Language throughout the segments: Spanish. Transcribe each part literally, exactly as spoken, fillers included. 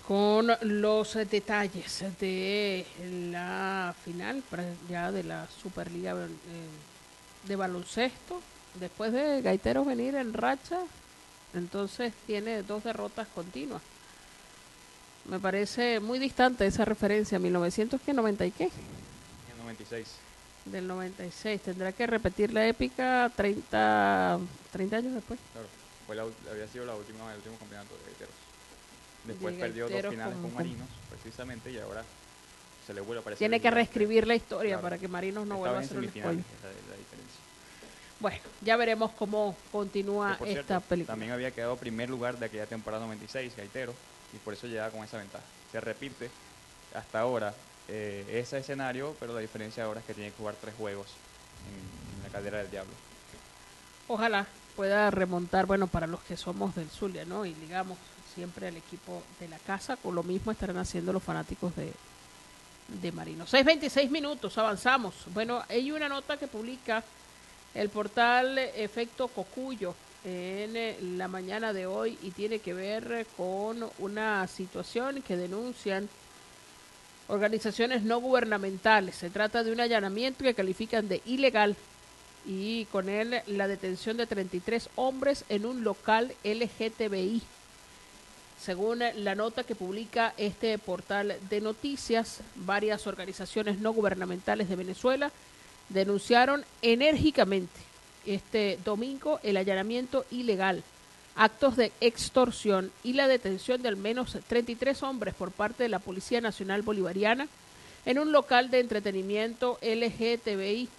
con los detalles de la final ya de la Superliga eh, de baloncesto. Después de Gaiteros venir en racha, entonces tiene dos derrotas continuas. Me parece muy distante esa referencia, mil novecientos noventa y qué. En noventa y seis. Del noventa y seis. Tendrá que repetir la épica treinta, treinta años después. Claro, fue la, había sido la última, el último campeonato de Gaiteros. Después De perdió dos Gaiteros finales con, con con... Marinos, precisamente, y ahora se le vuelve a aparecer Tiene el que gigante. reescribir la historia Claro, para que Marinos no esta vuelva a vez en ser un semifinales, spoiler. esa es la diferencia. Bueno, ya veremos cómo Que continúa por esta cierto, película. también había quedado primer lugar de aquella temporada noventa y seis, Gaitero, y por eso llegaba con esa ventaja. Se repite hasta ahora eh, ese escenario, pero la diferencia ahora es que tiene que jugar tres juegos en, en la Caldera del Diablo. Ojalá pueda remontar, bueno, para los que somos del Zulia, ¿no? Y ligamos siempre al equipo de la casa, con lo mismo estarán haciendo los fanáticos de, de Marino. seis veintiséis minutos, avanzamos. Bueno, hay una nota que publica el portal Efecto Cocuyo en la mañana de hoy y tiene que ver con una situación que denuncian organizaciones no gubernamentales. Se trata de un allanamiento que califican de ilegal y con él la detención de treinta y tres hombres en un local L G T B I. Según la nota que publica este portal de noticias, varias organizaciones no gubernamentales de Venezuela denunciaron enérgicamente este domingo el allanamiento ilegal, actos de extorsión y la detención de al menos treinta y tres hombres por parte de la Policía Nacional Bolivariana en un local de entretenimiento L G T B I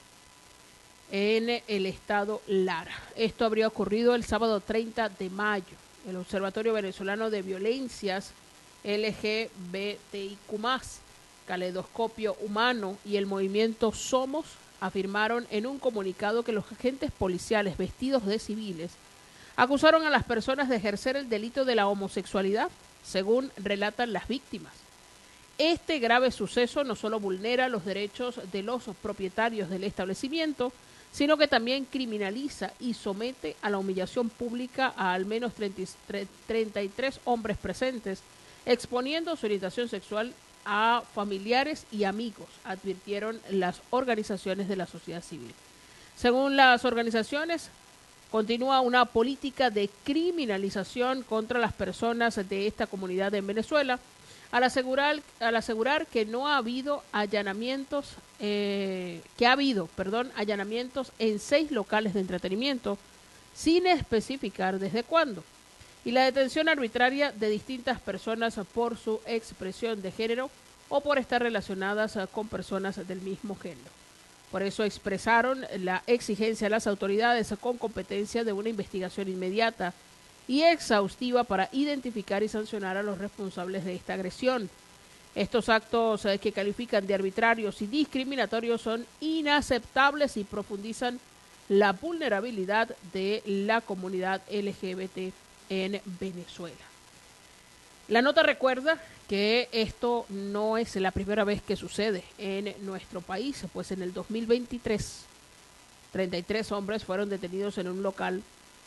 en el estado Lara. Esto habría ocurrido el sábado treinta de mayo. El Observatorio Venezolano de Violencias L G B T I Q más, Caleidoscopio Humano y el movimiento Somos afirmaron en un comunicado que los agentes policiales vestidos de civiles acusaron a las personas de ejercer el delito de la homosexualidad, según relatan las víctimas. Este grave suceso no solo vulnera los derechos de los propietarios del establecimiento, sino que también criminaliza y somete a la humillación pública a al menos treinta y tres hombres presentes, exponiendo su orientación sexual a familiares y amigos, advirtieron las organizaciones de la sociedad civil. Según las organizaciones, continúa una política de criminalización contra las personas de esta comunidad en Venezuela, al asegurar, al asegurar que no ha habido allanamientos, eh, que ha habido, perdón, allanamientos en seis locales de entretenimiento, sin especificar desde cuándo, y la detención arbitraria de distintas personas por su expresión de género o por estar relacionadas con personas del mismo género. Por eso expresaron la exigencia a las autoridades con competencia de una investigación inmediata y exhaustiva para identificar y sancionar a los responsables de esta agresión. Estos actos eh, que califican de arbitrarios y discriminatorios son inaceptables y profundizan la vulnerabilidad de la comunidad L G B T en Venezuela. La nota recuerda que esto no es la primera vez que sucede en nuestro país, pues en el dos mil veintitrés, treinta y tres hombres fueron detenidos en un local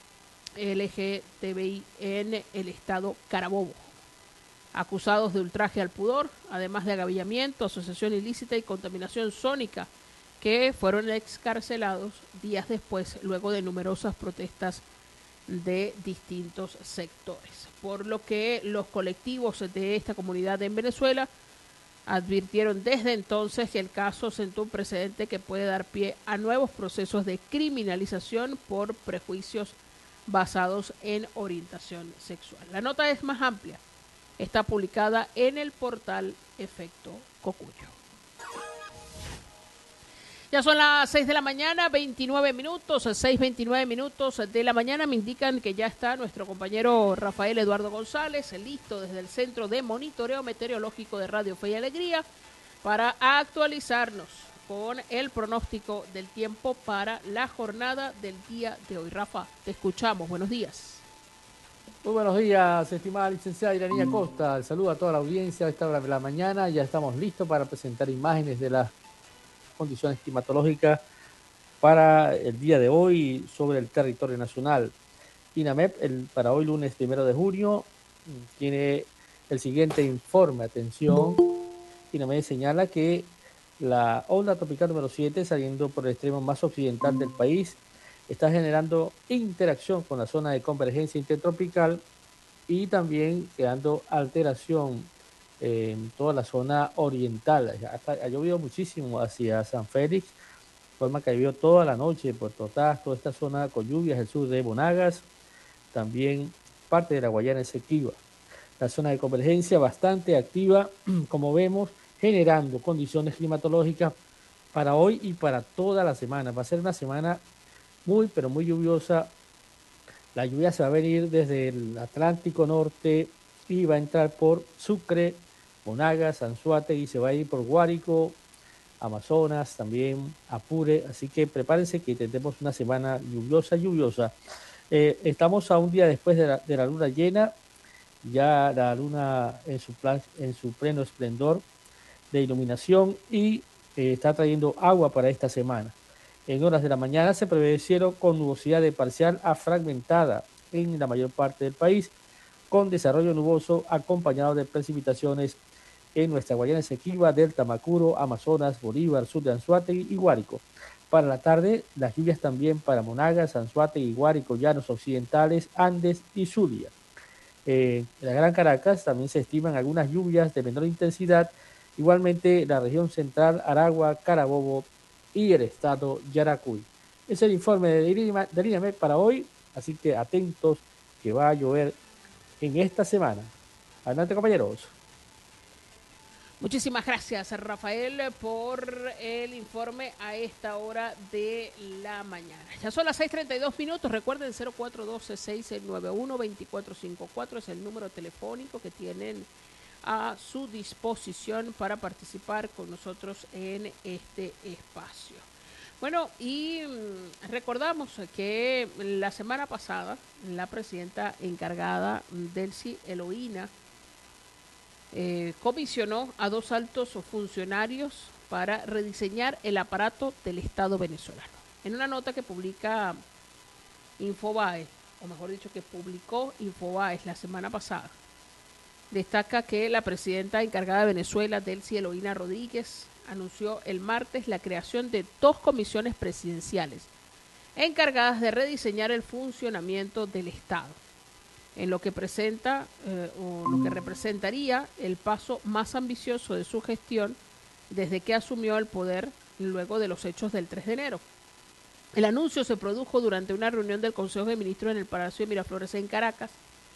L G T B I en el estado Carabobo, acusados de ultraje al pudor, además de agavillamiento, asociación ilícita y contaminación sónica, que fueron excarcelados días después, luego de numerosas protestas de distintos sectores. Por lo que los colectivos de esta comunidad en Venezuela advirtieron desde entonces que el caso sentó un precedente que puede dar pie a nuevos procesos de criminalización por prejuicios basados en orientación sexual. La nota es más amplia. Está publicada en el portal Efecto Cocuyo. Ya son las seis de la mañana, veintinueve minutos, seis veintinueve minutos de la mañana. Me indican que ya está nuestro compañero Rafael Eduardo González, listo desde el Centro de Monitoreo Meteorológico de Radio Fe y Alegría, para actualizarnos con el pronóstico del tiempo para la jornada del día de hoy. Rafa, te escuchamos. Buenos días. Muy buenos días, estimada licenciada Iranía Costa. Saludo a toda la audiencia a esta hora de la mañana. Ya estamos listos para presentar imágenes de las condiciones climatológicas para el día de hoy sobre el territorio nacional. INAMEP, el, para hoy lunes primero de junio, tiene el siguiente informe. Atención, Inamed señala que la onda tropical número siete, saliendo por el extremo más occidental del país, está generando interacción con la zona de convergencia intertropical y también creando alteración en toda la zona oriental. Ha, ha llovido muchísimo hacia San Félix, de forma que ha llovido toda la noche por Totás, toda esta zona con lluvias, el sur de Monagas, también parte de la Guayana Esequiba. La zona de convergencia bastante activa, como vemos, generando condiciones climatológicas para hoy y para toda la semana. Va a ser una semana muy, pero muy lluviosa. La lluvia se va a venir desde el Atlántico Norte y va a entrar por Sucre, Monagas, Anzoátegui, y se va a ir por Guárico, Amazonas, también Apure. Así que prepárense que tendremos una semana lluviosa, lluviosa. Eh, estamos a un día después de la, de la luna llena, ya la luna en su, plan, en su pleno esplendor de iluminación y eh, está trayendo agua para esta semana. En horas de la mañana se prevé cielo con nubosidad de parcial a fragmentada en la mayor parte del país, con desarrollo nuboso acompañado de precipitaciones en nuestra Guayana Esequiba, Delta, Macuro, Amazonas, Bolívar, sur de Anzoátegui y Guárico. Para la tarde, las lluvias también para Monagas, Anzoátegui, Guárico, Llanos Occidentales, Andes y Zulia. Eh, en la Gran Caracas también se estiman algunas lluvias de menor intensidad, igualmente la región central, Aragua, Carabobo y el estado Yaracuy. Es el informe de Inamed para hoy, así que atentos que va a llover en esta semana. Adelante, compañeros. Muchísimas gracias, Rafael, por el informe a esta hora de la mañana. Ya son las seis treinta y dos minutos. Recuerden, cero cuatro uno dos, seis nueve uno, dos cuatro cinco cuatro es el número telefónico que tienen a su disposición para participar con nosotros en este espacio. Bueno, y recordamos que la semana pasada la presidenta encargada, Delcy Eloína, Eh, comisionó a dos altos funcionarios para rediseñar el aparato del Estado venezolano. En una nota que publica Infobae, o mejor dicho, que publicó Infobae la semana pasada, destaca que la presidenta encargada de Venezuela, Delcy Eloína Rodríguez, anunció el martes la creación de dos comisiones presidenciales encargadas de rediseñar el funcionamiento del Estado, en lo que presenta eh, o lo que representaría el paso más ambicioso de su gestión desde que asumió el poder luego de los hechos del tres de enero. El anuncio se produjo durante una reunión del Consejo de Ministros en el Palacio de Miraflores en Caracas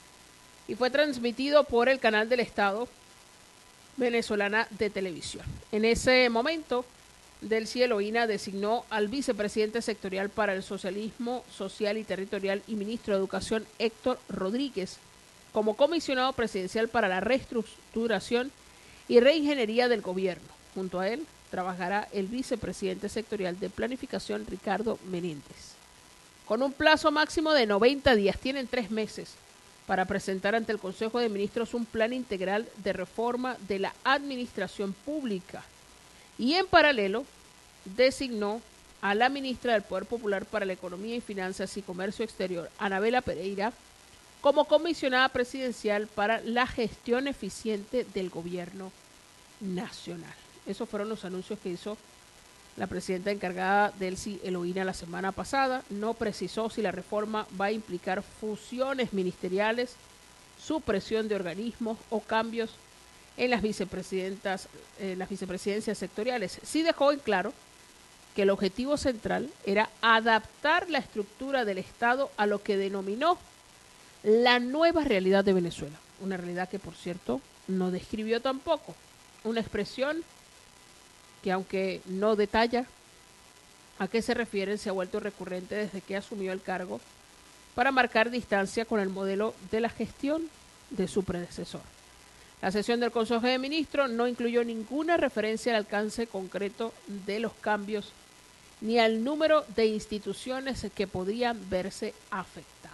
y fue transmitido por el canal del Estado venezolana de televisión. En ese momento, Delcy Eloína designó al vicepresidente sectorial para el socialismo social y territorial y ministro de Educación, Héctor Rodríguez, como comisionado presidencial para la reestructuración y reingeniería del gobierno. Junto a él trabajará el vicepresidente sectorial de planificación, Ricardo Menéndez. Con un plazo máximo de noventa días, tienen tres meses para presentar ante el Consejo de Ministros un plan integral de reforma de la administración pública. Y en paralelo, designó a la ministra del Poder Popular para la Economía y Finanzas y Comercio Exterior, Anabela Pereira, como comisionada presidencial para la gestión eficiente del gobierno nacional. Esos fueron los anuncios que hizo la presidenta encargada, Delcy Eloína, la semana pasada. No precisó si la reforma va a implicar fusiones ministeriales, supresión de organismos o cambios en las vicepresidentas, en las vicepresidencias sectoriales. Sí dejó en claro que el objetivo central era adaptar la estructura del Estado a lo que denominó la nueva realidad de Venezuela. Una realidad que, por cierto, no describió tampoco. Una expresión que, aunque no detalla a qué se refieren, se ha vuelto recurrente desde que asumió el cargo para marcar distancia con el modelo de la gestión de su predecesor. La sesión del Consejo de Ministros no incluyó ninguna referencia al alcance concreto de los cambios ni al número de instituciones que podrían verse afectadas.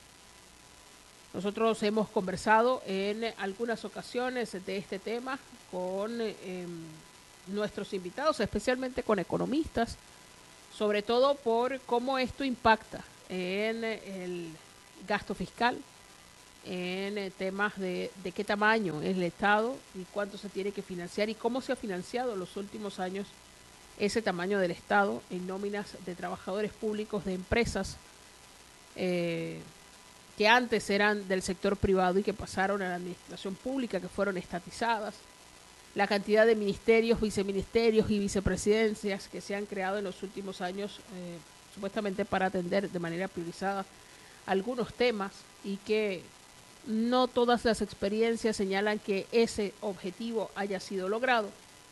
Nosotros hemos conversado en algunas ocasiones de este tema con eh, nuestros invitados, especialmente con economistas, sobre todo por cómo esto impacta en el gasto fiscal, en eh, temas de, de qué tamaño es el Estado y cuánto se tiene que financiar y cómo se ha financiado en los últimos años ese tamaño del Estado en nóminas de trabajadores públicos de empresas eh, que antes eran del sector privado y que pasaron a la administración pública, que fueron estatizadas, la cantidad de ministerios, viceministerios y vicepresidencias que se han creado en los últimos años, eh, supuestamente para atender de manera priorizada algunos temas, y que no todas las experiencias señalan que ese objetivo haya sido logrado.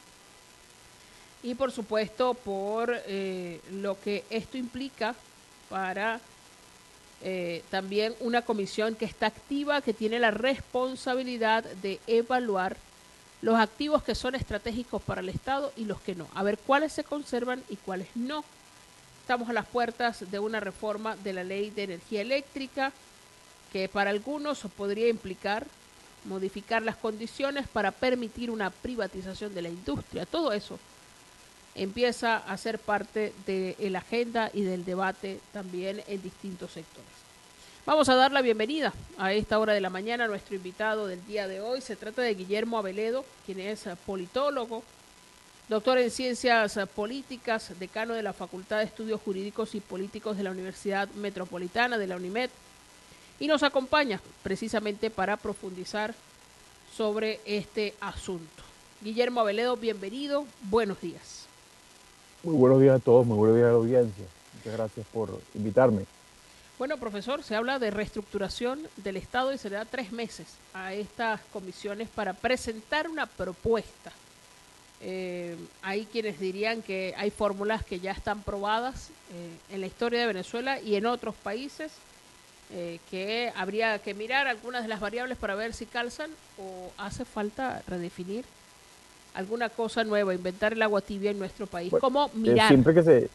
Y por supuesto por eh, lo que esto implica para eh, también una comisión que está activa, que tiene la responsabilidad de evaluar los activos que son estratégicos para el Estado y los que no, a ver cuáles se conservan y cuáles no. Estamos a las puertas de una reforma de la ley de energía eléctrica que para algunos podría implicar modificar las condiciones para permitir una privatización de la industria. Todo eso empieza a ser parte de la agenda y del debate también en distintos sectores. Vamos a dar la bienvenida a esta hora de la mañana a nuestro invitado del día de hoy. Se trata de Guillermo Aveledo, quien es politólogo, doctor en Ciencias Políticas, decano de la Facultad de Estudios Jurídicos y Políticos de la Universidad Metropolitana de la UNIMED, y nos acompaña precisamente para profundizar sobre este asunto. Guillermo Aveledo, bienvenido, buenos días. Muy buenos días a todos, muy buenos días a la audiencia. Muchas gracias por invitarme. Bueno, profesor, se habla de reestructuración del Estado y se le da tres meses a estas comisiones para presentar una propuesta. Eh, hay quienes dirían que hay fórmulas que ya están probadas eh, en la historia de Venezuela y en otros países, eh, que habría que mirar algunas de las variables para ver si calzan, o hace falta redefinir alguna cosa nueva, inventar el agua tibia en nuestro país. Bueno, ¿Cómo eh, mirar? siempre que se,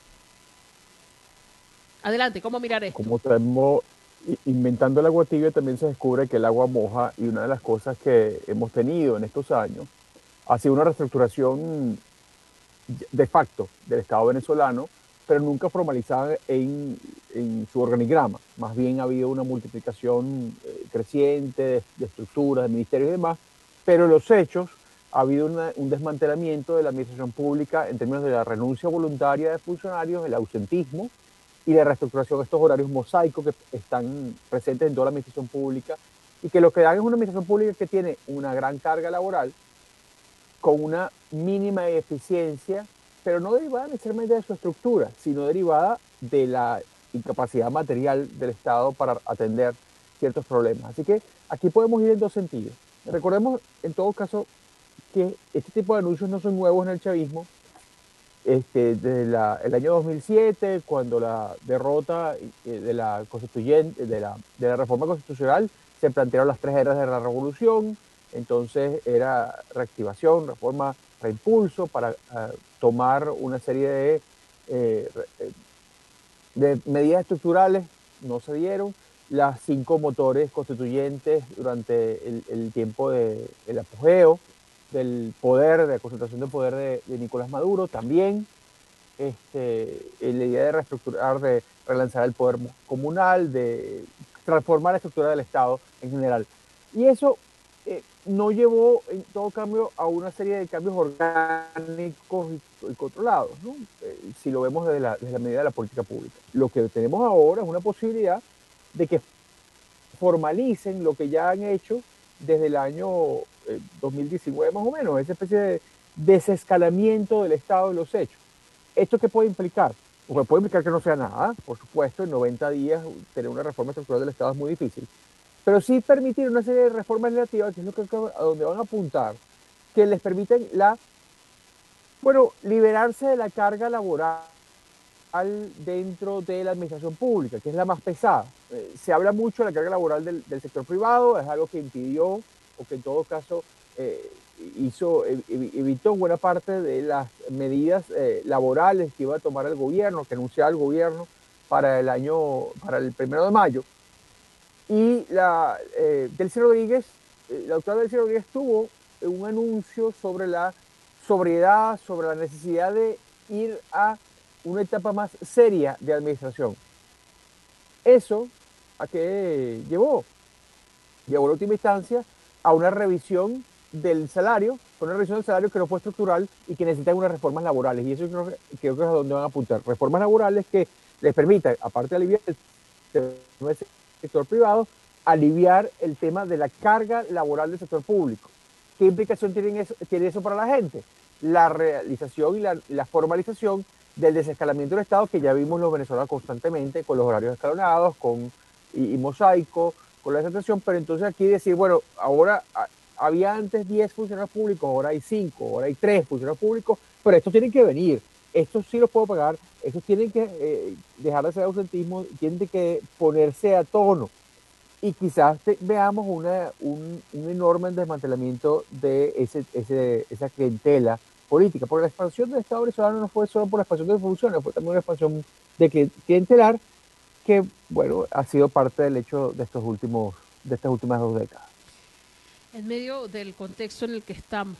Adelante, ¿cómo mirar esto? como estamos i- inventando el agua tibia, también se descubre que el agua moja, y una de las cosas que hemos tenido en estos años ha sido una reestructuración de facto del Estado venezolano, pero nunca formalizada en, en su organigrama. Más bien ha habido una multiplicación eh, creciente de, de estructuras, de ministerios y demás, pero en los hechos ha habido una, un desmantelamiento de la administración pública en términos de la renuncia voluntaria de funcionarios, el ausentismo y la reestructuración de estos horarios mosaicos que están presentes en toda la administración pública, y que lo que dan es una administración pública que tiene una gran carga laboral con una mínima eficiencia, pero no derivada necesariamente de su estructura, sino derivada de la incapacidad material del Estado para atender ciertos problemas. Así que aquí podemos ir en dos sentidos. Recordemos, en todo caso, que este tipo de anuncios no son nuevos en el chavismo. Este, desde la, el año dos mil siete, cuando la derrota de la, constituyente, de, la, de la reforma constitucional, se plantearon las tres eras de la revolución. Entonces era reactivación, reforma, reimpulso, para uh, tomar una serie de, eh, de medidas estructurales. No se dieron. Las cinco motores constituyentes durante el, el tiempo del de, apogeo del poder, de la concentración de poder de, de Nicolás Maduro, también este, la idea de reestructurar, de relanzar el poder comunal, de transformar la estructura del Estado en general. Y eso eh, no llevó, en todo cambio, a una serie de cambios orgánicos y, y controlados, ¿no? Eh, si lo vemos desde la, desde la medida de la política pública. Lo que tenemos ahora es una posibilidad de que formalicen lo que ya han hecho desde el año eh, dos mil diecinueve más o menos, esa especie de desescalamiento del Estado de los hechos. ¿Esto qué puede implicar? Pues puede implicar que no sea nada, por supuesto, en noventa días tener una reforma estructural del Estado es muy difícil, pero sí permitir una serie de reformas legislativas, que es lo que, a donde van a apuntar, que les permiten la, bueno, liberarse de la carga laboral dentro de la administración pública, que es la más pesada. Eh, se habla mucho de la carga laboral del, del sector privado, es algo que impidió, o que en todo caso eh, hizo, evitó buena parte de las medidas eh, laborales que iba a tomar el gobierno, que anunciaba el gobierno para el año, para el primero de mayo. Y la eh, Delcy Rodríguez, eh, la doctora Delcy Rodríguez tuvo un anuncio sobre la sobriedad, sobre la necesidad de ir a una etapa más seria de administración. ¿Eso a qué llevó? llevó en última instancia a una revisión del salario, una revisión del salario que no fue estructural y que necesita unas reformas laborales. Y eso creo que, creo que es a donde van a apuntar. Reformas laborales que les permitan, aparte de aliviar el sector privado, aliviar el tema de la carga laboral del sector público. ¿Qué implicación tiene eso, tiene eso para la gente? La realización y la, la formalización del desescalamiento del Estado que ya vimos los venezolanos constantemente con los horarios escalonados, con y, y mosaico, con la descentralización, pero entonces aquí decir, bueno, ahora a, había antes diez funcionarios públicos, ahora hay cinco, ahora hay tres funcionarios públicos, pero estos tienen que venir, estos sí los puedo pagar, estos tienen que eh, dejar de hacer ausentismo, tienen que ponerse a tono. Y quizás te, veamos una, un, un enorme desmantelamiento de ese, ese, esa clientela política, porque la expansión del Estado venezolano no fue solo por la expansión de funciones, fue también una expansión de clientelar que, bueno, ha sido parte del hecho de, estos últimos, de estas últimas dos décadas. En medio del contexto en el que estamos,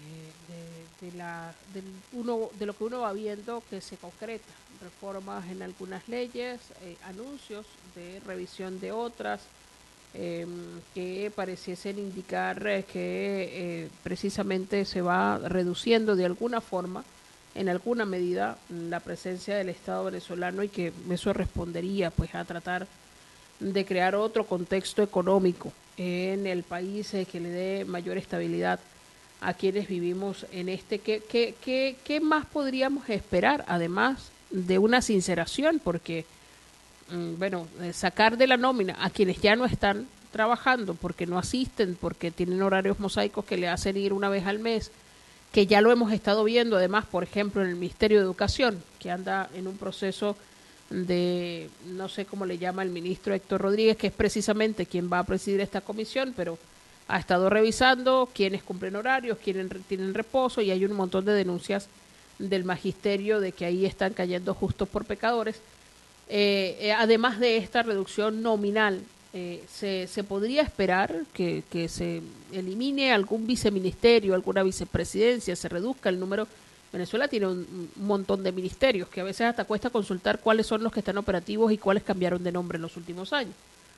eh, de, de, la, del uno, de lo que uno va viendo que se concreta, reformas en algunas leyes, eh, anuncios de revisión de otras, eh, que pareciesen indicar eh, que eh, precisamente se va reduciendo de alguna forma, en alguna medida, la presencia del Estado venezolano y que eso respondería pues a tratar de crear otro contexto económico en el país eh, que le dé mayor estabilidad a quienes vivimos en este. ¿Qué, qué, qué, qué más podríamos esperar además de una sinceración? Porque bueno, sacar de la nómina a quienes ya no están trabajando porque no asisten, porque tienen horarios mosaicos que le hacen ir una vez al mes, que ya lo hemos estado viendo además, por ejemplo, en el Ministerio de Educación, que anda en un proceso de, no sé cómo le llama el ministro Héctor Rodríguez, que es precisamente quien va a presidir esta comisión, pero ha estado revisando quiénes cumplen horarios, quiénes tienen reposo, y hay un montón de denuncias del magisterio de que ahí están cayendo justos por pecadores. Eh, eh, además de esta reducción nominal, eh, se, se podría esperar que, que se elimine algún viceministerio, alguna vicepresidencia, se reduzca el número. Venezuela tiene un, un montón de ministerios que a veces hasta cuesta consultar cuáles son los que están operativos y cuáles cambiaron de nombre en los últimos años.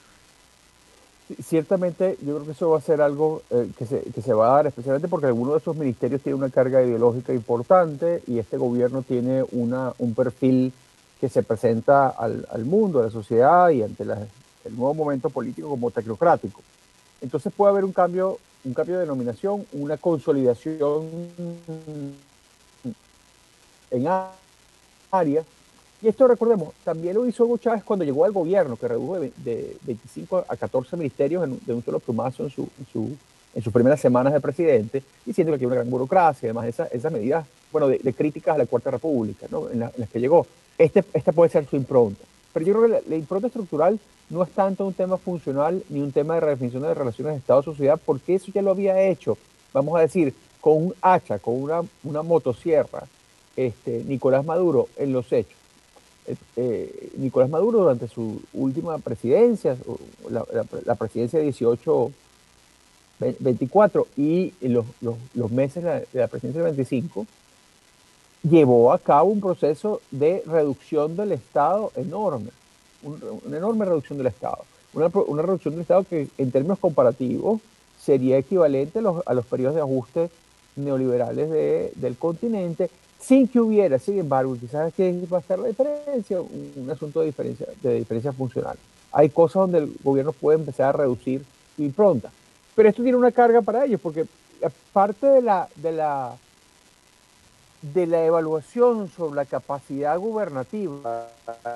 Ciertamente yo creo que eso va a ser algo eh, que, se, que se va a dar, especialmente porque algunos de esos ministerios tienen una carga ideológica importante y este gobierno tiene una, un perfil que se presenta al, al mundo, a la sociedad y ante la, el nuevo momento político como tecnocrático. Entonces puede haber un cambio, un cambio de denominación, una consolidación en áreas. Y esto, recordemos, también lo hizo Hugo Chávez cuando llegó al gobierno, que redujo de, de veinticinco a catorce ministerios en, de un solo plumazo en, su, en, su, en sus primeras semanas de presidente, diciendo que aquí hay una gran burocracia, además esas esa medidas bueno, de, de críticas a la Cuarta República, ¿no? en, la, en las que llegó. Este, esta puede ser su impronta. Pero yo creo que la, la impronta estructural no es tanto un tema funcional ni un tema de redefinición de relaciones de Estado-sociedad, porque eso ya lo había hecho, vamos a decir, con un hacha, con una, una motosierra, este, Nicolás Maduro en los hechos. Eh, eh, Nicolás Maduro durante su última presidencia, la, la, la presidencia de dieciocho veinticuatro y los, los, los meses de la, de la presidencia del veinticinco, llevó a cabo un proceso de reducción del Estado enorme, un, una enorme reducción del Estado, una, una reducción del Estado que en términos comparativos sería equivalente a los, a los periodos de ajuste neoliberales de, del continente, sin que hubiera, sin embargo, quizás que va a estar la diferencia, un, un asunto de diferencia, de diferencia funcional. Hay cosas donde el gobierno puede empezar a reducir su impronta, pero esto tiene una carga para ellos, porque parte de la, de la, de la evaluación sobre la capacidad gubernativa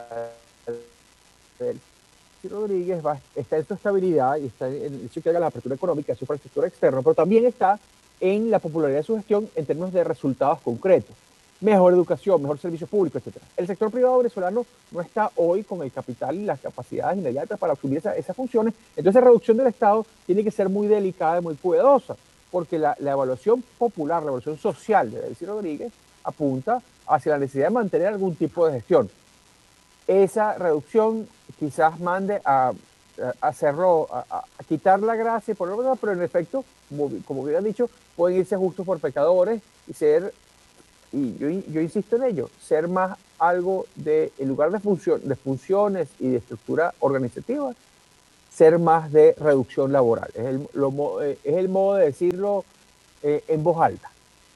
del Rodríguez va, está en su estabilidad y está en el hecho que haga la apertura económica, su infraestructura externa, pero también está en la popularidad de su gestión en términos de resultados concretos. Mejor educación, mejor servicios públicos, etcétera. El sector privado venezolano no está hoy con el capital y las capacidades inmediatas para asumir esa, esas funciones. Entonces, la reducción del Estado tiene que ser muy delicada y muy cuidadosa, porque la, la evaluación popular, la evaluación social de Delcy Rodríguez apunta hacia la necesidad de mantener algún tipo de gestión. Esa reducción quizás mande a, a hacerlo, a, a quitar la gracia, por lo pero en efecto, como, como hubieran dicho, pueden irse justos por pecadores y ser, y yo, yo insisto en ello, ser más algo de, en lugar de, función, de funciones y de estructura organizativa, ser más de reducción laboral. Es el, lo, es el modo de decirlo eh, en voz alta.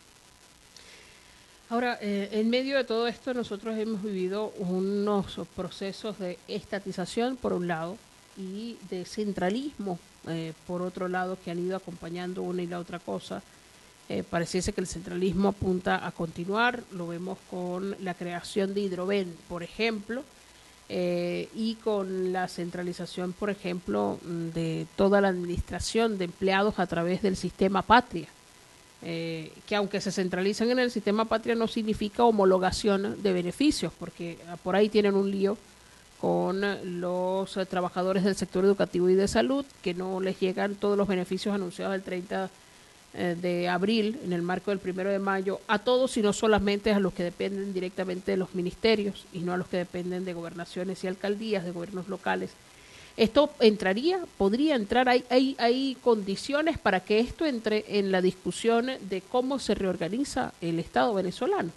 Ahora, eh, en medio de todo esto, nosotros hemos vivido unos procesos de estatización, por un lado, y de centralismo, eh, por otro lado, que han ido acompañando una y la otra cosa. Eh, pareciese que el centralismo apunta a continuar, lo vemos con la creación de Hidroven, por ejemplo, eh, y con la centralización, por ejemplo, de toda la administración de empleados a través del sistema Patria. Eh, que aunque se centralizan en el sistema Patria no significa homologación de beneficios, porque por ahí tienen un lío con los eh, trabajadores del sector educativo y de salud, que no les llegan todos los beneficios anunciados el treinta eh, de abril en el marco del primero de mayo a todos, sino solamente a los que dependen directamente de los ministerios y no a los que dependen de gobernaciones y alcaldías, de gobiernos locales. ¿Esto entraría? ¿Podría entrar? ¿Hay, hay, hay condiciones para que esto entre en la discusión de cómo se reorganiza el Estado venezolano?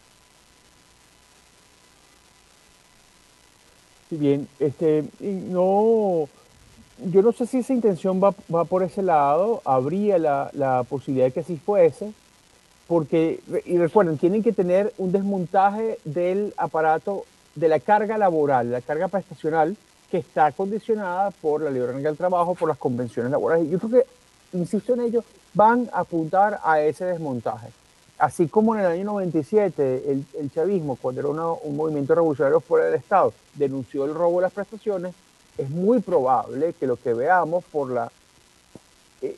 Sí, bien, este, no, yo no sé si esa intención va, va por ese lado, habría la, la posibilidad de que así fuese, porque, y recuerden, tienen que tener un desmontaje del aparato, de la carga laboral, la carga prestacional, que está condicionada por la Ley Orgánica del Trabajo, por las convenciones laborales. Yo creo que, insisto en ello, van a apuntar a ese desmontaje. Así como en el año noventa y siete el, el chavismo, cuando era una, un movimiento revolucionario fuera del Estado, denunció el robo de las prestaciones, es muy probable que lo que veamos por la... Eh,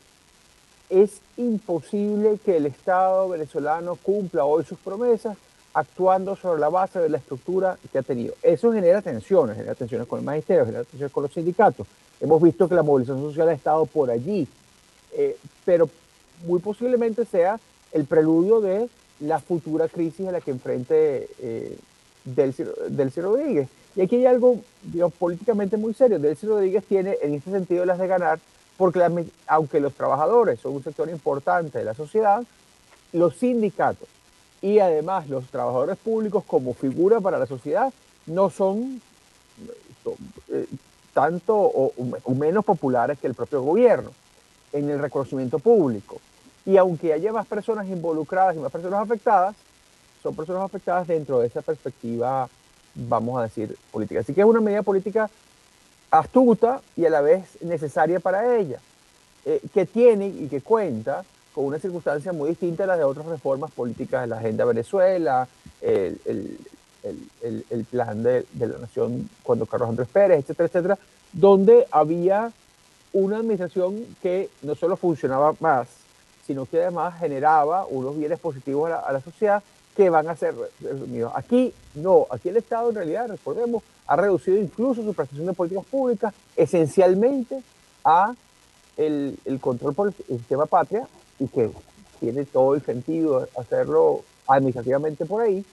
es imposible que el Estado venezolano cumpla hoy sus promesas actuando sobre la base de la estructura que ha tenido. Eso genera tensiones, genera tensiones con el magisterio, genera tensiones con los sindicatos. Hemos visto que la movilización social ha estado por allí, eh, pero muy posiblemente sea el preludio de la futura crisis a la que enfrente eh, Delcy, Delcy Rodríguez. Y aquí hay algo, digamos, políticamente muy serio. Delcy Rodríguez tiene en este sentido las de ganar, porque la, aunque los trabajadores son un sector importante de la sociedad, los sindicatos y además los trabajadores públicos como figura para la sociedad no son, son eh, tanto o, o menos populares que el propio gobierno en el reconocimiento público. Y aunque haya más personas involucradas y más personas afectadas, son personas afectadas dentro de esa perspectiva, vamos a decir, política. Así que es una medida política astuta y a la vez necesaria para ella, eh, que tiene y que cuenta con una circunstancia muy distinta a las de otras reformas políticas de la Agenda Venezuela, el, el, el, el, el plan de, de la Nación cuando Carlos Andrés Pérez, etcétera, etcétera, donde había una administración que no solo funcionaba más, sino que además generaba unos bienes positivos a la, a la sociedad que van a ser resumidos. Aquí no, aquí el Estado en realidad, recordemos, ha reducido incluso su prestación de políticas públicas esencialmente a el, el control por el sistema Patria, y que tiene todo el sentido hacerlo administrativamente por ahí,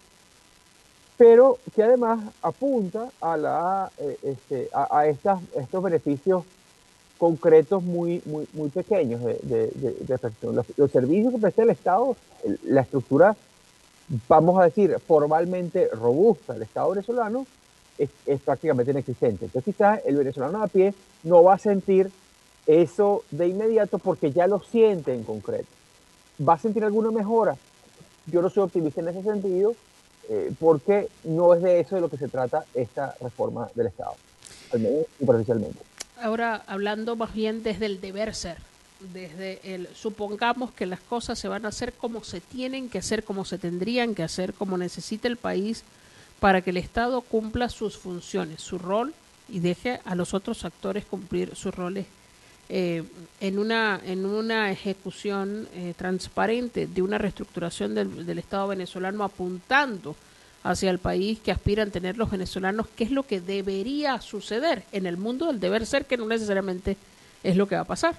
pero que además apunta a, la, eh, este, a, a estas, estos beneficios concretos muy, muy, muy pequeños de, de, de, de prestación. Los, los servicios que presta el Estado, la estructura, vamos a decir, formalmente robusta del Estado venezolano, es, es prácticamente inexistente. Entonces quizás el venezolano a pie no va a sentir eso de inmediato porque ya lo siente en concreto. ¿Va a sentir alguna mejora? Yo no soy optimista en ese sentido, eh, porque no es de eso de lo que se trata esta reforma del Estado, al menos superficialmente. Ahora, hablando más bien desde el deber ser, desde el supongamos que las cosas se van a hacer como se tienen que hacer, como se tendrían que hacer, como necesita el país para que el Estado cumpla sus funciones, su rol, y deje a los otros actores cumplir sus roles eh, en una en una ejecución eh, transparente de una reestructuración del, del Estado venezolano apuntando hacia el país que aspiran tener los venezolanos, qué es lo que debería suceder en el mundo del deber ser, que no necesariamente es lo que va a pasar.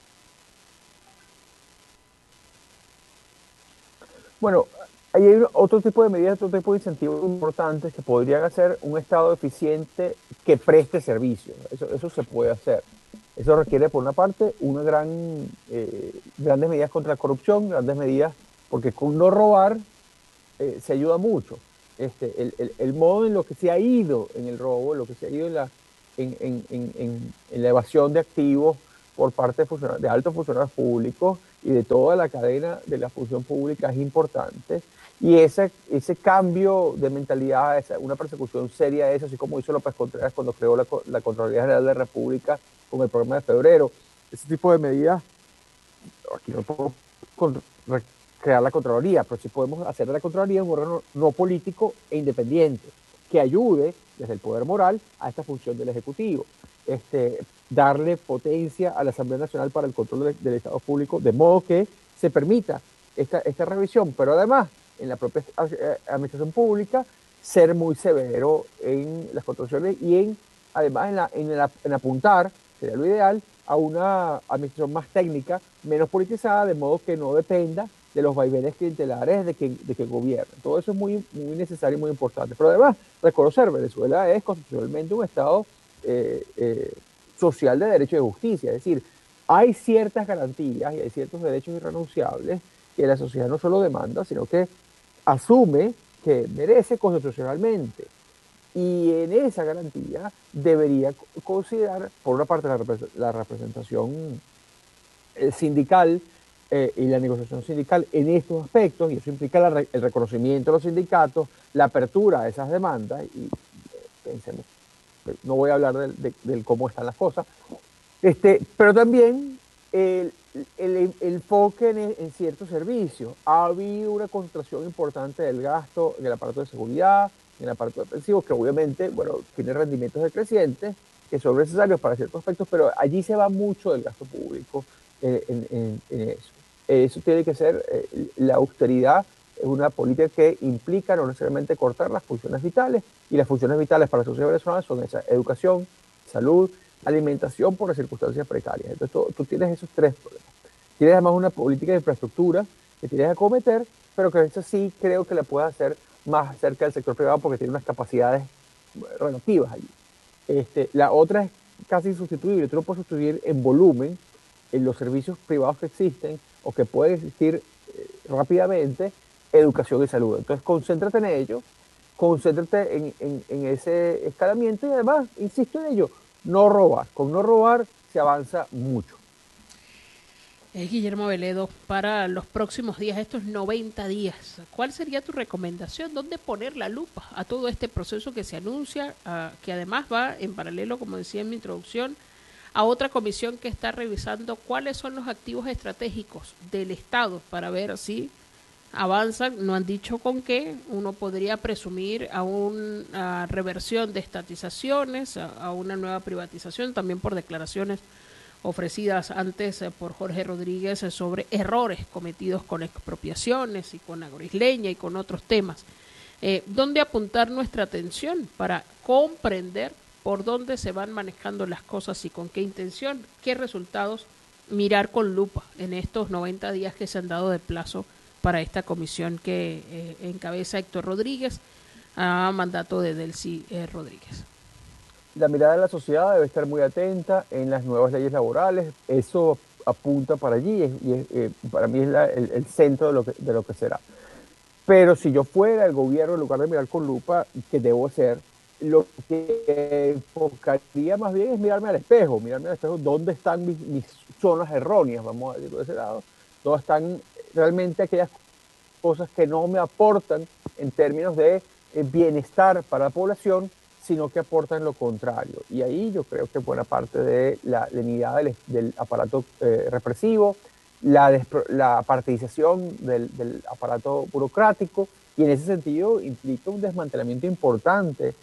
Bueno, hay otro tipo de medidas, otro tipo de incentivos importantes que podrían hacer un Estado eficiente que preste servicios. Eso, eso se puede hacer. Eso requiere, por una parte, una gran, eh, grandes medidas contra la corrupción, grandes medidas, porque con no robar eh, se ayuda mucho. Este, el, el, el modo en lo que se ha ido en el robo, lo que se ha ido en la, en, en, en, en, en la evasión de activos por parte de, de altos funcionarios públicos y de toda la cadena de la función pública es importante. Y ese, ese cambio de mentalidad, esa, una persecución seria de eso, así como hizo López Contreras cuando creó la, la Contraloría General de la República con el programa de febrero, ese tipo de medidas, aquí no puedo con, crear la Contraloría, pero sí podemos hacer de la Contraloría un órgano no político e independiente, que ayude desde el poder moral a esta función del Ejecutivo. Este, darle potencia a la Asamblea Nacional para el control del, del Estado Público, de modo que se permita esta, esta revisión, pero además en la propia administración pública ser muy severo en las contribuciones y en, además en, la, en, la, en apuntar, sería lo ideal, a una administración más técnica, menos politizada, de modo que no dependa de los vaivenes clientelares de quien, de quien gobierna. Todo eso es muy, muy necesario y muy importante. Pero además, reconocer Venezuela es constitucionalmente un Estado eh, eh, social de derecho y de justicia. Es decir, hay ciertas garantías y hay ciertos derechos irrenunciables que la sociedad no solo demanda, sino que asume que merece constitucionalmente. Y en esa garantía debería considerar, por una parte, la, repre la representación sindical eh, y la negociación sindical en estos aspectos, y eso implica la re el reconocimiento de los sindicatos, la apertura de esas demandas, y eh, pensemos, no voy a hablar del, de, del cómo están las cosas, este, pero también el, el, el enfoque en, en ciertos servicios. Ha habido una concentración importante del gasto en el aparato de seguridad, en el aparato defensivo, que obviamente, bueno, tiene rendimientos decrecientes, que son necesarios para ciertos aspectos, pero allí se va mucho del gasto público eh, en, en, en eso. Eso tiene que ser, eh, la austeridad es una política que implica no necesariamente cortar las funciones vitales, y las funciones vitales para la sociedad venezolana son esa: educación, salud, alimentación por las circunstancias precarias. Entonces tú, tú tienes esos tres problemas. Tienes además una política de infraestructura que tienes que acometer, pero que eso sí creo que la puedes hacer más cerca del sector privado porque tiene unas capacidades relativas allí. Este, la otra es casi insustituible. Tú no puedes sustituir en volumen en los servicios privados que existen o que pueden existir eh, rápidamente, educación y salud. Entonces concéntrate en ello, concéntrate en, en, en ese escalamiento y además, insisto en ello, no robar. Con no robar se avanza mucho. Es Guillermo Veledo, para los próximos días, estos noventa días, ¿cuál sería tu recomendación? ¿Dónde poner la lupa a todo este proceso que se anuncia, uh, que además va en paralelo, como decía en mi introducción, a otra comisión que está revisando cuáles son los activos estratégicos del Estado para ver si avanzan? No han dicho con qué. Uno podría presumir a una reversión de estatizaciones, a, a una nueva privatización, también por declaraciones ofrecidas antes eh, por Jorge Rodríguez eh, sobre errores cometidos con expropiaciones y con agroisleña y con otros temas. Eh, ¿Dónde apuntar nuestra atención para comprender por dónde se van manejando las cosas y con qué intención, qué resultados mirar con lupa en estos noventa días que se han dado de plazo para esta comisión que eh, encabeza Héctor Rodríguez a mandato de Delcy eh, Rodríguez? La mirada de la sociedad debe estar muy atenta en las nuevas leyes laborales. Eso apunta para allí y, es, eh, para mí es la, el, el centro de lo, que, de lo que será. Pero si yo fuera el gobierno, en lugar de mirar con lupa, ¿qué debo hacer? Lo que enfocaría más bien es mirarme al espejo, mirarme al espejo dónde están mis, mis zonas erróneas, vamos a decirlo de ese lado, dónde están realmente aquellas cosas que no me aportan en términos de eh, bienestar para la población, sino que aportan lo contrario. Y ahí yo creo que buena parte de la lenidad del, del aparato eh, represivo, la, la partidización del, del aparato burocrático, y en ese sentido implica un desmantelamiento importante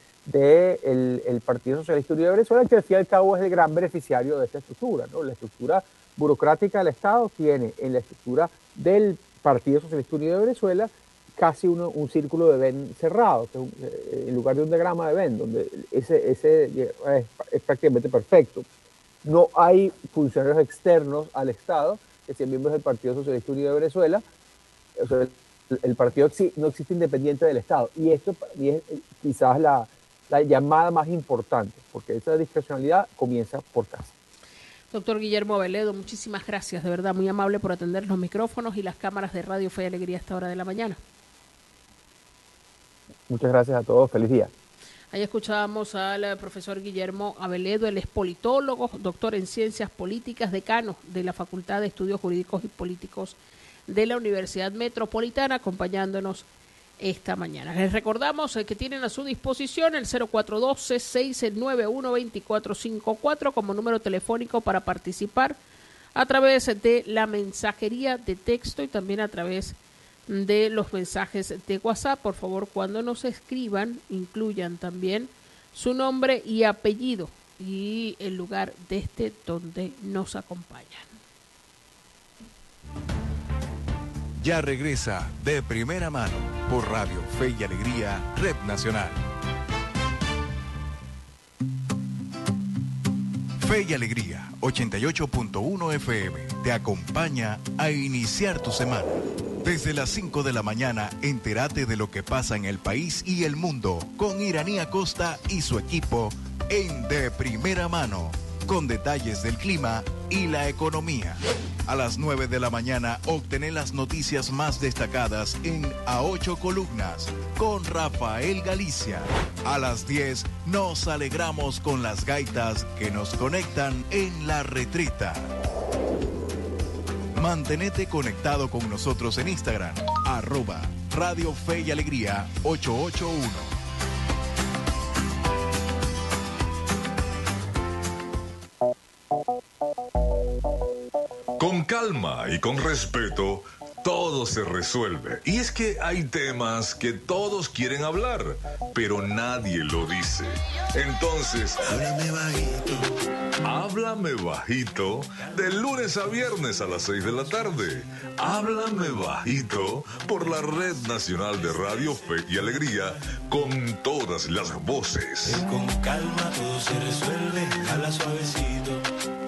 del el Partido Socialista Unido de Venezuela, que al fin y al cabo es el gran beneficiario de esta estructura, ¿no? La estructura burocrática del Estado tiene en la estructura del Partido Socialista Unido de Venezuela casi uno, un círculo de Venn cerrado, que es un, eh, en lugar de un diagrama de Venn, donde ese, ese es, es prácticamente perfecto. No hay funcionarios externos al Estado que sean miembros del Partido Socialista Unido de Venezuela. O sea, el, el partido exi, no existe independiente del Estado. Y esto para mí es quizás la, la llamada más importante, porque esa discrecionalidad comienza por casa. Doctor Guillermo Veledo, muchísimas gracias, de verdad, muy amable por atender los micrófonos y las cámaras de Radio Fe y Alegría a esta hora de la mañana. Muchas gracias a todos, feliz día. Ahí escuchábamos al profesor Guillermo Aveledo, él es politólogo, doctor en ciencias políticas, decano de la Facultad de Estudios Jurídicos y Políticos de la Universidad Metropolitana, acompañándonos esta mañana. Les recordamos que tienen a su disposición el cero cuatro uno dos, seis nueve uno, dos cuatro cinco cuatro como número telefónico para participar a través de la mensajería de texto y también a través de los mensajes de WhatsApp. Por favor, cuando nos escriban, incluyan también su nombre y apellido y el lugar desde donde nos acompañan. Ya regresa De Primera Mano por Radio Fe y Alegría, Red Nacional. Fe y Alegría, ochenta y ocho punto uno F M, te acompaña a iniciar tu semana. Desde las cinco de la mañana, entérate de lo que pasa en el país y el mundo con Iranía Costa y su equipo en De Primera Mano, con detalles del clima y la economía. A las nueve de la mañana, obtener las noticias más destacadas en A Ocho Columnas con Rafael Galicia. A las diez, nos alegramos con las gaitas que nos conectan en La Retreta. Mantenete conectado con nosotros en Instagram, arroba Radio Fe y Alegría ocho ocho uno. Con calma y con respeto, todo se resuelve. Y es que hay temas que todos quieren hablar, pero nadie lo dice. Entonces, háblame bajito. Háblame bajito, de lunes a viernes a las seis de la tarde. Háblame bajito por la Red Nacional de Radio Fe y Alegría, con todas las voces. Con calma todo se resuelve, habla suavecito.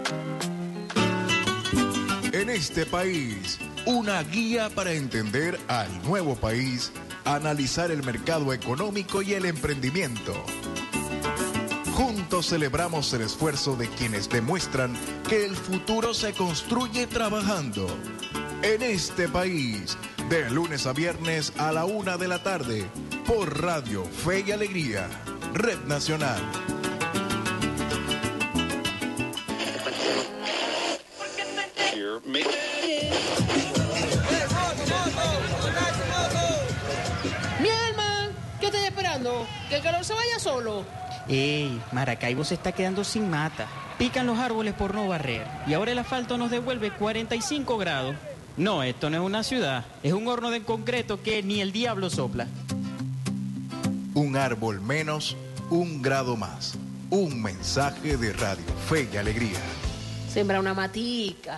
En este país, una guía para entender al nuevo país, analizar el mercado económico y el emprendimiento. Juntos celebramos el esfuerzo de quienes demuestran que el futuro se construye trabajando. En este país, de lunes a viernes a la una de la tarde, por Radio Fe y Alegría, Red Nacional. Mi alma, ¿qué estás esperando? ¿Que el calor se vaya solo? Ey, Maracaibo se está quedando sin mata. Pican los árboles por no barrer. Y ahora el asfalto nos devuelve cuarenta y cinco grados. No, esto no es una ciudad. Es un horno de concreto que ni el diablo sopla. Un árbol menos, un grado más. Un mensaje de Radio Fe y Alegría. Sembra una matica.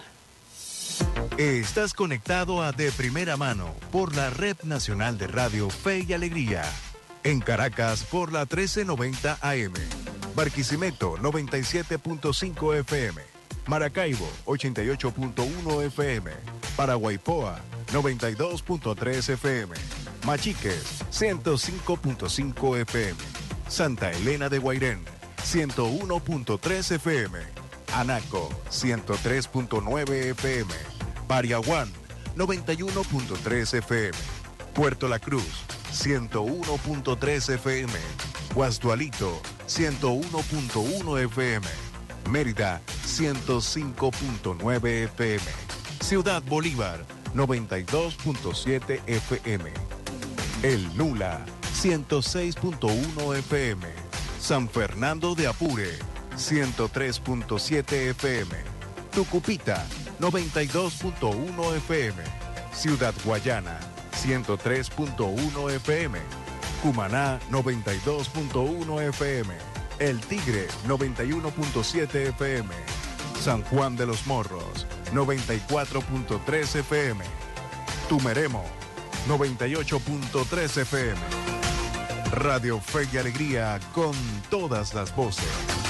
Estás conectado a De Primera Mano por la Red Nacional de Radio Fe y Alegría. En Caracas por la trece noventa A M. Barquisimeto noventa y siete punto cinco F M. Maracaibo ochenta y ocho punto uno F M. Paraguaypoa noventa y dos punto tres F M. Machiques ciento cinco punto cinco F M. Santa Elena de Guairén ciento uno punto tres F M. Anaco ciento tres punto nueve F M. Pariaguán noventa y uno punto tres F M. Puerto La Cruz ciento uno punto tres F M. Guasdualito ciento uno punto uno F M. Mérida ciento cinco punto nueve F M. Ciudad Bolívar noventa y dos punto siete F M. El Nula ciento seis punto uno F M. San Fernando de Apure ciento tres punto siete F M. Tucupita noventa y dos punto uno F M. Ciudad Guayana ciento tres punto uno F M. Cumaná noventa y dos punto uno F M. El Tigre noventa y uno punto siete F M. San Juan de los Morros noventa y cuatro punto tres F M. Tumeremo noventa y ocho punto tres F M. Radio Fe y Alegría con todas las voces.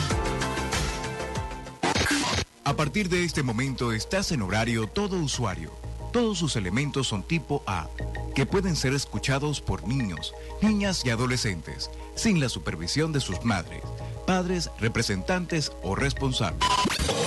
A partir de este momento estás en horario todo usuario. Todos sus elementos son tipo A, que pueden ser escuchados por niños, niñas y adolescentes, sin la supervisión de sus madres, padres, representantes o responsables.